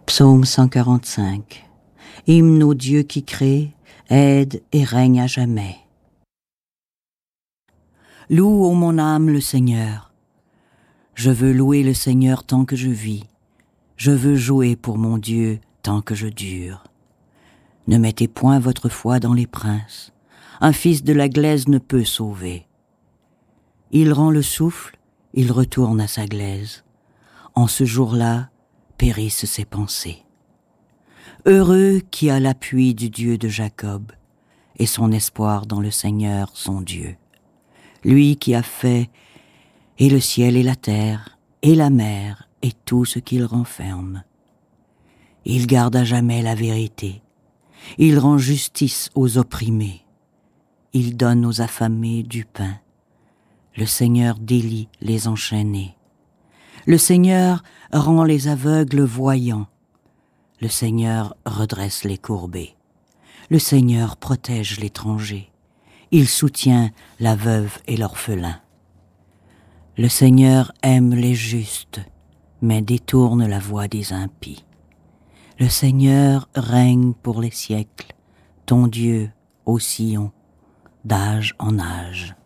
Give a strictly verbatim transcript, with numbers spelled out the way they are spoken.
Psaume cent quarante-cinq. Hymne au Dieu qui crée, aide et règne à jamais. Loue, ô mon âme, le Seigneur. Je veux louer le Seigneur tant que je vis. Je veux jouer pour mon Dieu tant que je dure. Ne mettez point votre foi dans les princes. Un fils de la glaise ne peut sauver. Il rend le souffle, il retourne à sa glaise. En ce jour-là, périssent ses pensées. Heureux qui a l'appui du Dieu de Jacob et son espoir dans le Seigneur son Dieu. Lui qui a fait et le ciel et la terre et la mer et tout ce qu'il renferme. Il garde à jamais la vérité. Il rend justice aux opprimés. Il donne aux affamés du pain. Le Seigneur délie les enchaînés. Le Seigneur rend les aveugles voyants. Le Seigneur redresse les courbés. Le Seigneur protège l'étranger. Il soutient la veuve et l'orphelin. Le Seigneur aime les justes, mais détourne la voie des impies. Le Seigneur règne pour les siècles, ton Dieu, ô Sion, d'âge en âge.